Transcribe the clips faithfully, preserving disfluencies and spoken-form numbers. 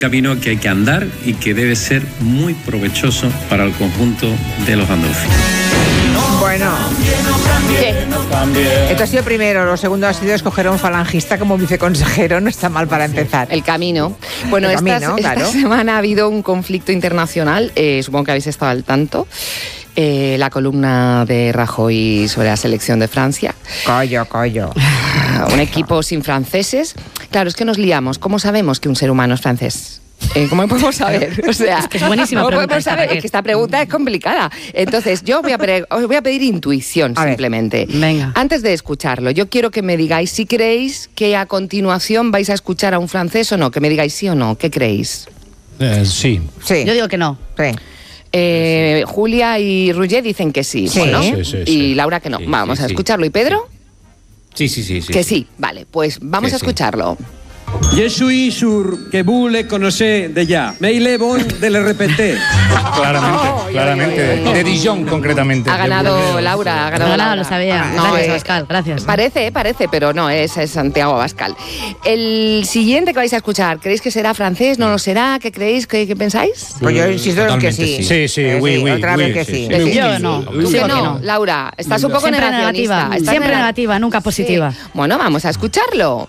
Camino que hay que andar y que debe ser muy provechoso para el conjunto de los andaluces. Bueno, ¿Qué? esto ha sido primero, lo segundo ha sido escoger a un falangista como viceconsejero, no está mal para empezar. El camino. Bueno, El esta, camino, esta claro. semana ha habido un conflicto internacional, eh, supongo que habéis estado al tanto. Eh, la columna de Rajoy sobre la selección de Francia. Collo, collo. Un equipo sin franceses. Claro, es que nos liamos. ¿Cómo sabemos que un ser humano es francés? Eh, ¿Cómo podemos saber? O sea, Es que es buenísima ¿cómo pregunta podemos esta, saber? Raquel. Es que esta pregunta es complicada. Entonces, yo voy a pre- os voy a pedir intuición, A ver. simplemente. Venga. Antes de escucharlo, yo quiero que me digáis si creéis que a continuación vais a escuchar a un francés o no. Que me digáis sí o no. ¿Qué creéis? Eh, sí. Sí, Yo digo que no. sí. Eh, Julia y Roger dicen que sí, Sí. ¿no? Sí, sí, Y sí. Laura que no. Sí, Vamos sí, a sí. escucharlo. ¿Y Pedro? Sí, sí, sí. sí Que sí. Vale, pues vamos Que a sí. escucharlo. Je suis sûr que vous le connaissez déjà, mais il est bon de le répéter. Claramente, claramente. De Dijon, concretamente. Ha ganado De- Laura, ha No, ganado no, Laura. lo sabía. No, Gracias, eh, Abascal, gracias. Parece, parece, pero no, es, es Santiago Abascal. El siguiente que vais a escuchar, ¿creéis que será francés? ¿No lo será? ¿Qué creéis? ¿Qué, qué pensáis? Pues yo insisto en que Totalmente sí. sí. Sí, sí, Eh, oui, oui, otra oui, vez que sí, sí. sí. Decís- Yo no. ¿Tú Digo que que no, no. Laura? Estás un poco Siempre negacionista. negativa, Estás siempre nega- negativa, nunca positiva. Sí. Bueno, vamos a escucharlo.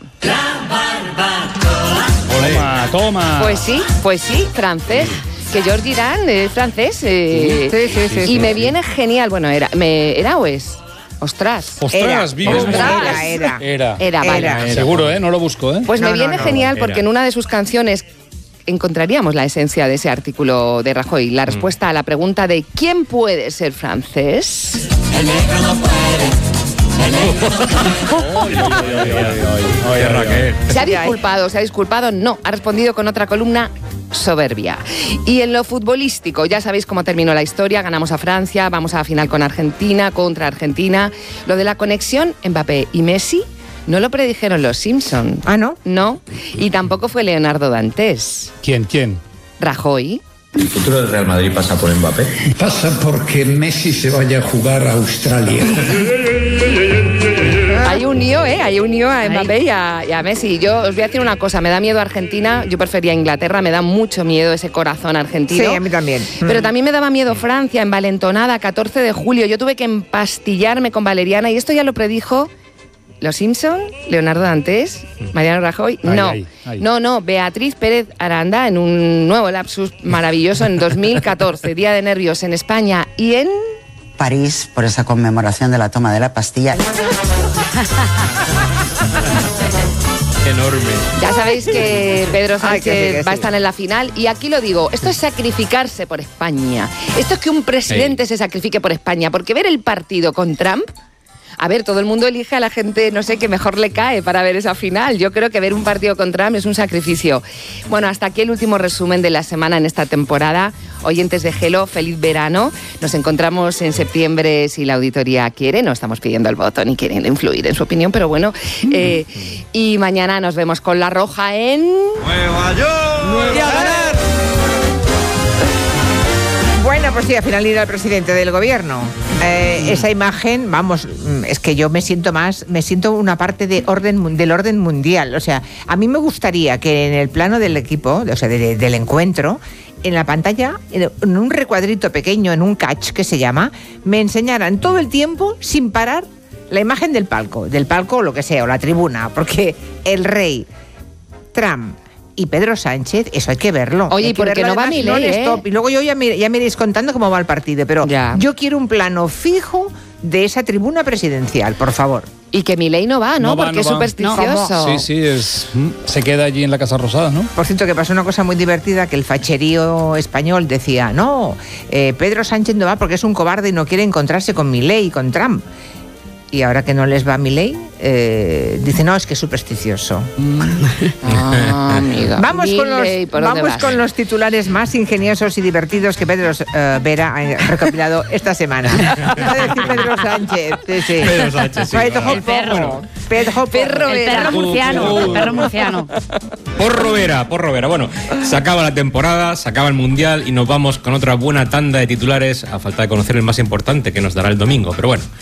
Toma, toma. Pues sí, pues sí, francés. Que Georges Girán es francés. eh, Sí, sí, sí, y sí, me sí. viene genial. Bueno, era, me, ¿era o es? Ostras. Ostras, Era. vives Ostras. Era, era. Era. Era, vale. Era. Seguro, ¿eh? No lo busco, ¿eh? Pues No, me no, viene no, genial era. porque en una de sus canciones encontraríamos la esencia de ese artículo de Rajoy, la respuesta a la pregunta de ¿quién puede ser francés? Oye, Raquel. ¿Se ha disculpado? ¿Se ha disculpado? No, ha respondido con otra columna soberbia. Y en lo futbolístico, ya sabéis cómo terminó la historia, ganamos a Francia, vamos a la final con Argentina, contra Argentina. Lo de la conexión Mbappé y Messi no lo predijeron los Simpson. Ah, ¿no? No, y tampoco fue Leonardo Dantes. ¿Quién, quién? Rajoy. ¿El futuro del Real Madrid pasa por Mbappé? Pasa porque Messi se vaya a jugar a Australia. Hay un lío, ¿eh? Hay un lío a Mbappé y a, y a Messi. Yo os voy a decir una cosa, me da miedo Argentina, yo prefería Inglaterra, me da mucho miedo ese corazón argentino. Sí, a mí también. Pero Mm. también me daba miedo Francia, envalentonada, catorce de julio. Yo tuve que empastillarme con valeriana y esto ya lo predijo Los Simpson, Leonardo Dantes, Mariano Rajoy. Ay, no, ay, ay. no, no, Beatriz Pérez Aranda en un nuevo lapsus maravilloso en dos mil catorce, Día de Nervios en España y en... París por esa conmemoración de la toma de la Bastilla. Enorme. Ya sabéis que Pedro Ay, Sánchez que sí, que va a sí. estar en la final y aquí lo digo, esto es sacrificarse por España. Esto es que un presidente se sacrifique por España, porque ver el partido con Trump, a ver, todo el mundo elige a la gente, no sé, que mejor le cae para ver esa final. Yo creo que ver un partido con Trump es un sacrificio. Bueno, hasta aquí el último resumen de la semana en esta temporada. Oyentes de Gelo, feliz verano. Nos encontramos en septiembre si la auditoría quiere. No estamos pidiendo el voto ni quieren influir en su opinión, pero bueno. Eh, y mañana nos vemos con La Roja en... Nueva York. Y a ganar. Bueno, pues sí, al final irá el presidente del gobierno. Eh, esa imagen, vamos, mm, es que yo me siento más, me siento una parte de orden, mun- del orden mundial. O sea, a mí me gustaría que en el plano del equipo, o sea, de- de- del encuentro, en la pantalla, en en un recuadrito pequeño, en un catch que se llama, me enseñaran todo el tiempo, sin parar, la imagen del palco, del palco o lo que sea, o la tribuna, porque el rey, Trump y Pedro Sánchez, eso hay que verlo. Oye, Hay ¿y que por qué verlo no va además Milei, non-stop. eh? Y luego yo ya me, ya me iréis contando cómo va el partido, pero Ya. yo quiero un plano fijo de esa tribuna presidencial, por favor. Y que Milei no va, ¿no? No va, Porque no es va. supersticioso. Sí, sí, es, mm, se queda allí en la Casa Rosada, ¿no? Por cierto, que pasó una cosa muy divertida, que el facherío español decía, no, eh, Pedro Sánchez no va porque es un cobarde y no quiere encontrarse con Milei y con Trump. Y ahora que no les va Milei, eh, dice, no, es que es supersticioso. Ah, amiga. Vamos, con los, Milei, ¿por dónde vamos vas? con los titulares más ingeniosos y divertidos que Pedro eh, Vera ha recopilado esta semana. Iba a decir Pedro Sánchez. Sí, sí. Pedro Sánchez, sí, Pedro claro. El perro. Pedro Perro El Vera. perro murciano, el perro murciano. Porro Vera, porro Vera. Bueno, se acaba la temporada, se acaba el Mundial y nos vamos con otra buena tanda de titulares, a falta de conocer el más importante que nos dará el domingo. Pero bueno,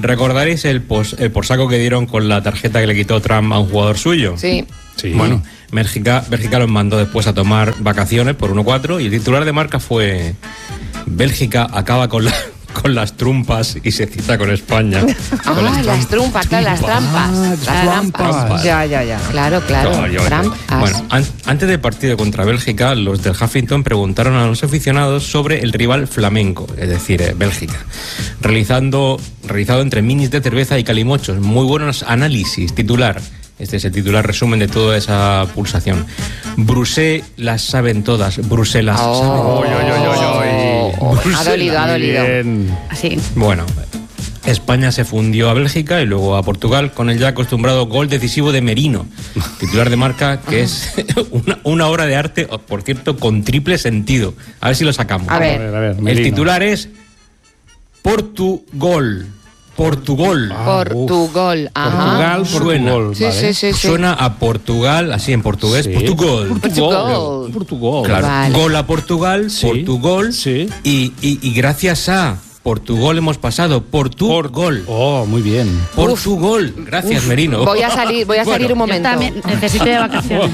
¿recordaréis el, pos, el porsaco que dieron con la tarjeta que le quitó Trump a un jugador suyo? Sí. Sí. Bueno, Bélgica, Bélgica los mandó después a tomar vacaciones por uno cuatro y el titular de Marca fue: Bélgica acaba con la... con las trumpas y se cita con España. Ah, con las, las trumpas, claro, las trampas. Ah, las trampas. trampas. Ya, ya, ya. Claro, claro. No, yo- Trampas. Bueno, an- antes del partido contra Bélgica, los del Huffington preguntaron a los aficionados sobre el rival flamenco, es decir, eh, Bélgica, realizando, realizado entre minis de cerveza y calimochos. Muy buenos análisis. Titular. Este es el titular resumen de toda esa pulsación. Brusé las saben todas. Bruselas Oh. saben Oy, oy, oy, oy, oy. Ha dolido, ha Muy dolido. bien. Así. Bueno, España se fundió a Bélgica y luego a Portugal con el ya acostumbrado gol decisivo de Merino, titular de Marca, que es una, una obra de arte, por cierto, con triple sentido. A ver si lo sacamos. A ver. A ver, a ver, El Merino. titular es Portugol. Portugol. Portugal. Ajá. Portugal, Suena. Portugal. Sí, vale. sí, sí, sí. Suena a Portugal, así en portugués, Sí. Portugal. Portugal. Portugal. Claro, Vale. gol a Portugal, Sí. Portugal, Sí. y, y, y gracias a Portugal hemos pasado, Portugal. Oh, muy bien. Portugal. Gracias, Merino. Voy a salir, voy a salir un Yo momento. también necesito de vacaciones.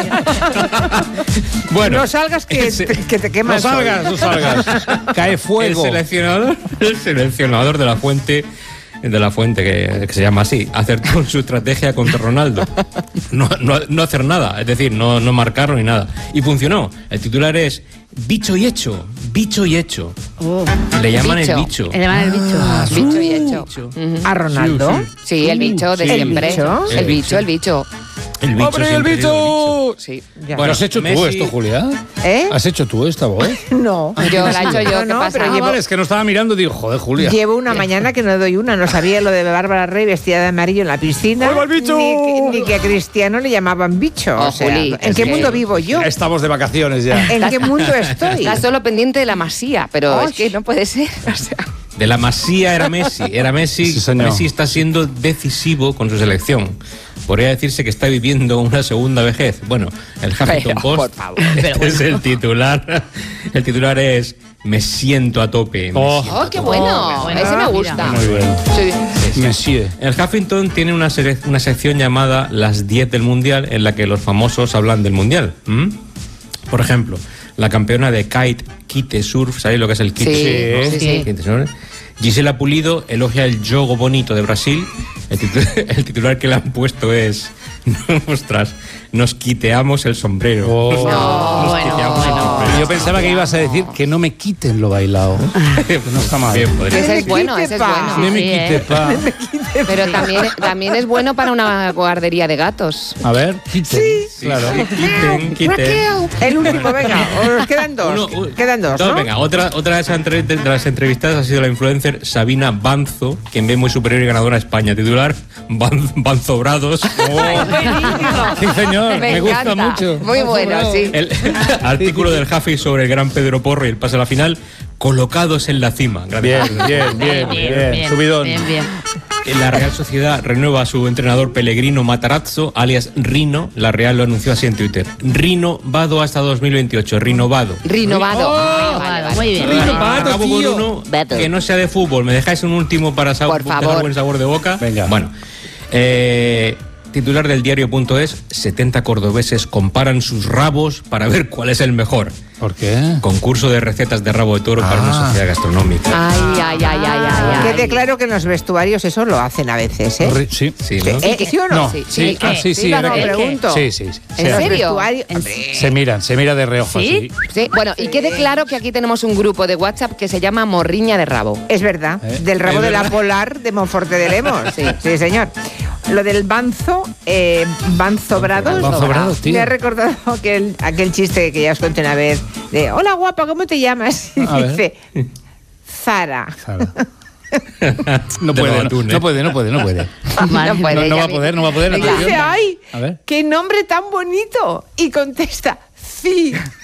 Bueno, No salgas que, ese- te, que te No quemas. salgas, no salgas. Cae el fuego. seleccionador, el seleccionador de la Fuente, de la Fuente que, que se llama así, acertó en su estrategia contra Ronaldo. No, no, no hacer nada, es decir, no, no marcarlo ni nada. Y funcionó. El titular es bicho y hecho, bicho y hecho. Oh, Le llaman Bicho. el bicho. le van el bicho. Ah, bicho y hecho. Bicho. Ujú. ¿A Ronaldo? Sí, el bicho de ¿El siempre. bicho? El bicho, el bicho. El bicho ¡Hombre, el siempre ha sido bicho! Sí. Ya. Bueno, ¿Lo has hecho tú Messi- esto, Julia? ¿Eh? ¿Has hecho tú esta voz? No. Yo la he hecho yo, No, ¿qué no, pasa? pero Ah, llevo- vale, es que no estaba mirando y digo, joder, Julia. Llevo una mañana que no doy una. No sabía lo de Bárbara Rey vestida de amarillo en la piscina. ¡Ahí va el bicho! Ni, que- ni que a Cristiano le llamaban bicho. Oh, o sea, Juli, ¿en es qué que- mundo vivo yo? Estamos de vacaciones ya. ¿En qué mundo estoy? Está solo pendiente de la masía, pero Ay. es que no puede ser. O sea, De la Masía era Messi, era Messi. Sí, señor. Messi está siendo decisivo con su selección. Podría decirse que está viviendo una segunda vejez. Bueno, el Huffington Pero, Post por favor. este es el titular. El titular es me siento a tope. me Oh. siento a oh, qué tope". bueno. bueno, Ese me mira. gusta. Muy bien. Sí. Monsieur. El Huffington tiene una, sele- una sección llamada Las diez del Mundial, en la que los famosos hablan del Mundial. ¿Mm? Por ejemplo, la campeona de kite, kite surf, ¿sabéis lo que es el kite Sí, surf? sí, sí. Kite surf. Gisela Pulido elogia el jogo bonito de Brasil. El, titu- el titular que le han puesto es ostras, nos quiteamos el sombrero. Oh. Nos- No, nos bueno, quiteamos el bueno. sombrero. Yo pensaba que ibas a decir que no me quiten lo bailado. No está mal. Bien, podría Ese ser. es bueno, ese es pa. bueno. No me Sí, quite, eh. pa. Pero también, también es bueno para una guardería de gatos. A ver, quiten. Sí, Claro. sí, quiten, quiten. El último, venga. Os quedan dos. Uno, uno. Quedan dos, No, ¿no? venga, otra, otra de, esas entre- de las entrevistadas ha sido la influencer Sabina Banzo, quien ve muy superior y ganadora a España. Titular, Ban- Banzobrados. Sí, señor, me, gusta encanta. mucho. Muy bueno, sí. El artículo del Huffy sobre el gran Pedro Porro y el pase a la final, colocados en la cima. Gracias. Bien, bien, bien, bien. Subidón. Bien, bien. La Real Sociedad renueva a su entrenador Pellegrino Matarazzo, alias Rino. La Real lo anunció así en Twitter. Rino Vado hasta dos mil veintiocho. Rinovado. Rinovado. Ah, vale, vale. Muy bien. Rino Ah, Vado, acabo con tío. uno Vado. que no sea de fútbol. ¿Me dejáis un último para sa- Por dejar favor. buen sabor de boca? Venga. Bueno, eh, titular del diario.es, setenta cordobeses comparan sus rabos para ver cuál es el mejor. ¿Por qué? Concurso de recetas de rabo de toro para una Ah. sociedad gastronómica. Ay, ay, ay, ay, ay, ay. Quede claro que en los vestuarios eso lo hacen a veces, ¿eh? Ri- Sí. Sí, ¿no? ¿Eh? ¿Sí o no? No, Sí, sí, sí, ah, ¿qué? sí, Sí, sí, lo era no, que- pregunto. Sí, sí, sí. ¿En En los serio? vestuarios- Se miran, se mira de reojo ¿Sí? así. Sí, bueno, y quede claro que aquí tenemos un grupo de WhatsApp que se llama Morriña de Rabo. Es verdad, ¿Eh? del rabo Es de la verdad. Polar de Monforte de Lemos. Sí. Sí, señor. Lo del Banzo, eh, Banzobrados. Banzobrados, tío. Me ha recordado aquel, aquel chiste que ya os conté una vez de hola guapa, ¿cómo te llamas? Y A ver. dice Zara. Claro. No De puede, los no, atunes. no puede, no puede, no puede. Vale. No puede, No, no ella va a ni- poder, no va a poder. Venga. atención. Dice, ay, A ver. qué nombre tan bonito. Y contesta, sí.